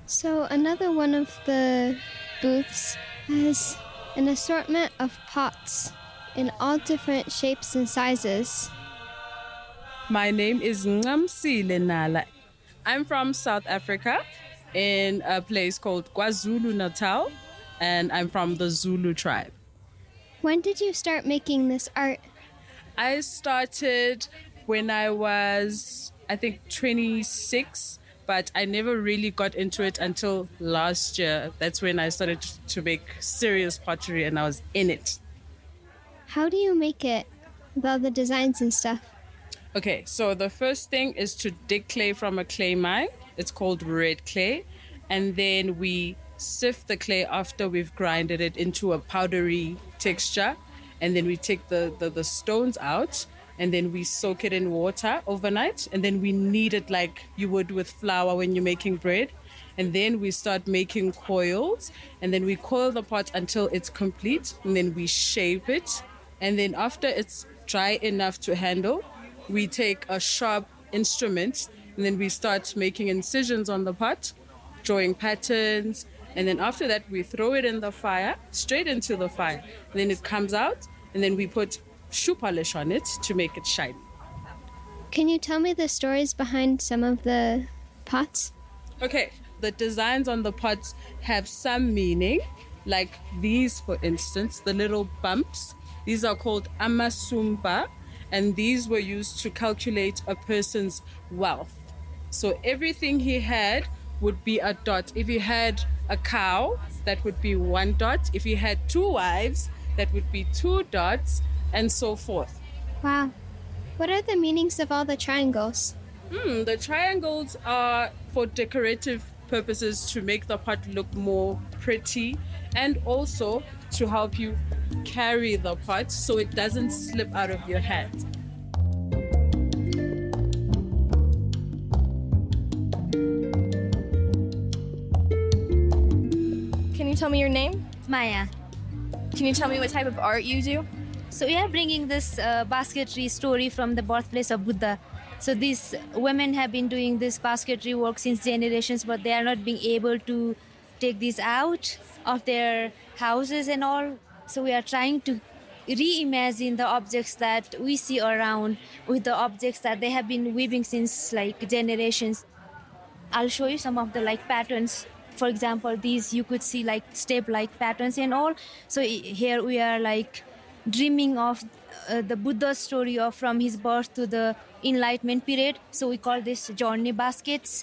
So another one of the booths has an assortment of pots in all different shapes and sizes. My name is Ncamsile Nala. I'm from South Africa in a place called KwaZulu-Natal, and I'm from the Zulu tribe. When did you start making this art? I started when I was, I think, 26, but I never really got into it until last year. That's when I started to make serious pottery and I was in it. How do you make it with all the designs and stuff? Okay, so the first thing is to dig clay from a clay mine. It's called red clay. And then we sift the clay after we've grinded it into a powdery texture. And then we take the stones out and then we soak it in water overnight. And then we knead it like you would with flour when you're making bread. And then we start making coils. And then we coil the pot until it's complete. And then we shape it. And then after it's dry enough to handle, we take a sharp instrument and then we start making incisions on the pot, drawing patterns. And then after that, we throw it in the fire, straight into the fire. And then it comes out and then we put shoe polish on it to make it shiny. Can you tell me the stories behind some of the pots? Okay, the designs on the pots have some meaning, like these, for instance, the little bumps. These are called amasumba. And these were used to calculate a person's wealth. So everything he had would be a dot. If he had a cow, that would be 1 dot. If he had 2 wives, that would be 2 dots, and so forth. Wow. What are the meanings of all the triangles? The triangles are for decorative purposes to make the pot look more pretty and also to help you carry the pot so it doesn't slip out of your hand. Can you tell me your name? Maya. Can you tell me what type of art you do? So we are bringing this basketry story from the birthplace of Buddha. So these women have been doing this basketry work since generations, but they are not being able to take this out of their houses and all. So we are trying to reimagine the objects that we see around with the objects that they have been weaving since like generations. I'll show you some of the like patterns. For example, these you could see like step-like patterns and all. So here we are like dreaming of the Buddha's story of from his birth to the Enlightenment period. So we call this journey baskets.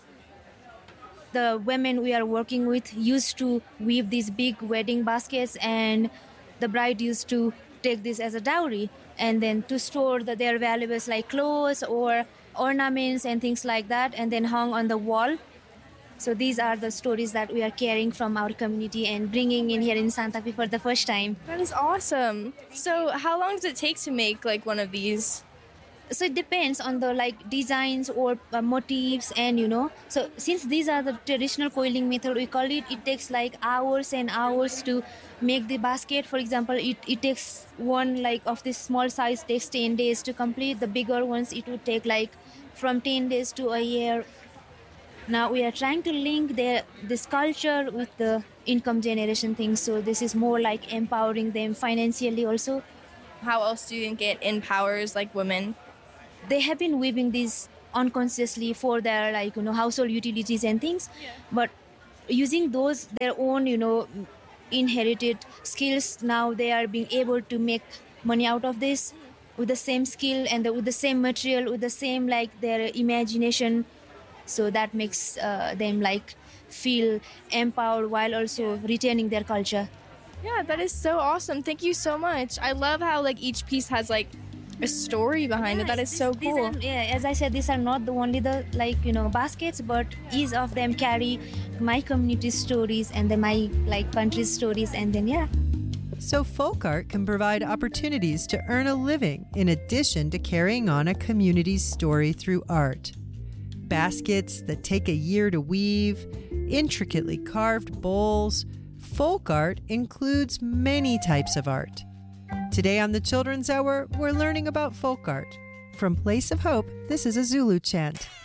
The women we are working with used to weave these big wedding baskets, and the bride used to take this as a dowry and then to store their valuables like clothes or ornaments and things like that, and then hung on the wall. So these are the stories that we are carrying from our community and bringing in here in Santa Fe for the first time. That is awesome. So how long does it take to make like one of these? So it depends on the like designs or motifs, and so since these are the traditional coiling method, we call it takes like hours and hours to make the basket. For example, it takes one like of this small size takes 10 days to complete. The bigger ones it would take like from 10 days to a year. Now we are trying to link this culture with the income generation thing. So this is more like empowering them financially also. How else do you think it empowers like women? They have been weaving these unconsciously for their like household utilities and things, but using those their own inherited skills, now they are being able to make money out of this with the same skill and with the same material, with the same like their imagination. So that makes them like feel empowered while also retaining their culture. Yeah, that is so awesome. Thank you so much. I love how like each piece has like a story behind it. That is so cool. As I said, these are not the only the like baskets, but each of them carry my community stories and then my like country's stories, and then So folk art can provide opportunities to earn a living in addition to carrying on a community's story through art. Baskets that take a year to weave, intricately carved bowls. Folk art includes many types of art. Today on the Children's Hour, we're learning about folk art. From Place of Hope, this is a Zulu chant.